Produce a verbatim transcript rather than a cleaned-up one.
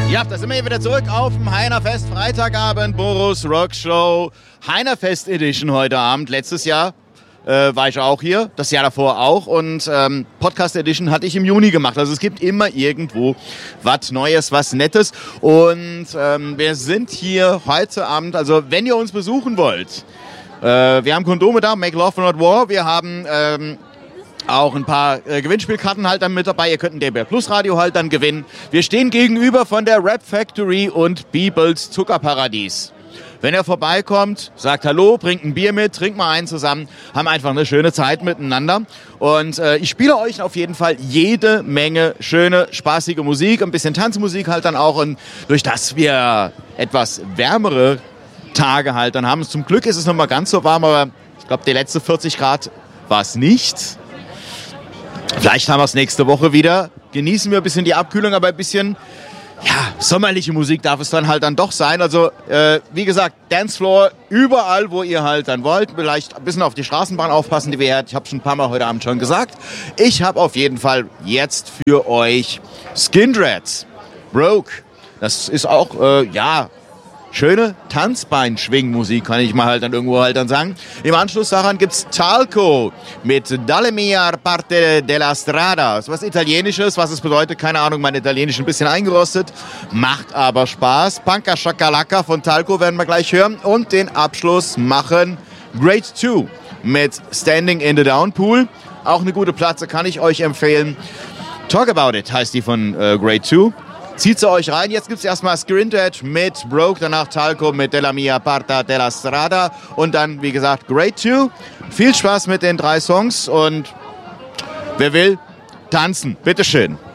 Ja, da sind wir hier wieder zurück auf dem Heinerfest, Freitagabend, Boros Rock Show, Heinerfest Edition heute Abend. Letztes Jahr äh, war ich auch hier, das Jahr davor auch und ähm, Podcast Edition hatte ich im Juni gemacht. Also es gibt immer irgendwo was Neues, was Nettes und ähm, wir sind hier heute Abend, also wenn ihr uns besuchen wollt, äh, wir haben Kondome da, Make Love Not War, wir haben... Ähm, Auch ein paar äh, Gewinnspielkarten halt dann mit dabei. Ihr könnt ein D B R Plus Radio halt dann gewinnen. Wir stehen gegenüber von der Rap Factory und Bibels Zuckerparadies. Wenn ihr vorbeikommt, sagt Hallo, bringt ein Bier mit, trinkt mal einen zusammen, haben einfach eine schöne Zeit miteinander. Und äh, ich spiele euch auf jeden Fall jede Menge schöne, spaßige Musik, ein bisschen Tanzmusik halt dann auch. Und durch das wir etwas wärmere Tage halt dann haben. Zum Glück ist es noch mal ganz so warm, aber ich glaube, die letzte vierzig Grad war es nicht. Vielleicht haben wir es nächste Woche wieder. Genießen wir ein bisschen die Abkühlung, aber ein bisschen ja, sommerliche Musik darf es dann halt dann doch sein. Also äh, wie gesagt, Dancefloor überall, wo ihr halt dann wollt. Vielleicht ein bisschen auf die Straßenbahn aufpassen, die wir hier. Ich habe schon ein paar Mal heute Abend schon gesagt. Ich habe auf jeden Fall jetzt für euch Skindreds, Broke. Das ist auch, äh, ja... schöne Tanzbein-Schwingmusik, kann ich mal halt dann irgendwo halt dann sagen. Im Anschluss daran gibt's Talco mit Dalle mia parte della strada. Das ist was Italienisches, was es bedeutet, keine Ahnung, mein Italienisch ein bisschen eingerostet. Macht aber Spaß. Panka Shakalaka von Talco werden wir gleich hören. Und den Abschluss machen Grade zwei mit Standing in the Downpool. Auch eine gute Platte, kann ich euch empfehlen. Talk About It heißt die von äh, Grade zwei. Zieht sie euch rein. Jetzt gibt es erstmal Skindred mit Broke, danach Talco mit Della Mia Parte della Strada und dann, wie gesagt, Grade zwei. Viel Spaß mit den drei Songs und wer will, tanzen. Bitteschön.